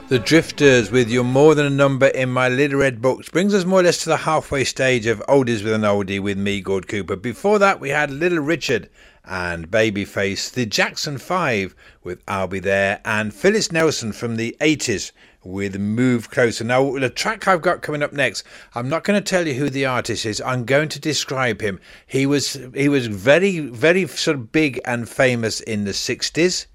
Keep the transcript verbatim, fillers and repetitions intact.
The Drifters with You're More Than a Number in My Little Red Books brings us more or less to the halfway stage of Oldies with an Oldie with me, Gord Cooper. Before that we had Little Richard and Babyface, the Jackson five with I'll Be There, and Phyllis Nelson from the eighties with Move Closer. Now the track I've got coming up next, I'm not going to tell you who the artist is, I'm going to describe him. He was he was very very sort of big and famous in the sixties.